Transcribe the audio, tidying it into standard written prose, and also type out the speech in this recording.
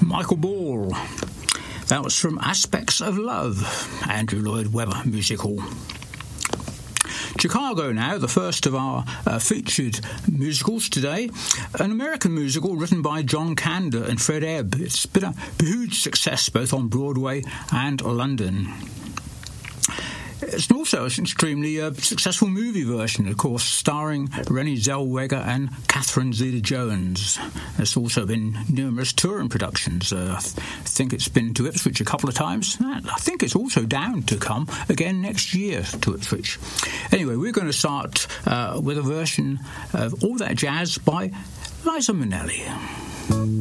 Michael Ball. That was from Aspects of Love, Andrew Lloyd Webber musical. Chicago now, the first of our featured musicals today. An American musical written by John Kander and Fred Ebb. It's been a huge success both on Broadway and London. It's also an extremely successful movie version, of course, starring Renée Zellweger and Catherine Zeta-Jones. There's also been numerous touring productions. I think it's been to Ipswich a couple of times. And I think it's also down to come again next year to Ipswich. Anyway, we're going to start with a version of All That Jazz by Liza Minnelli.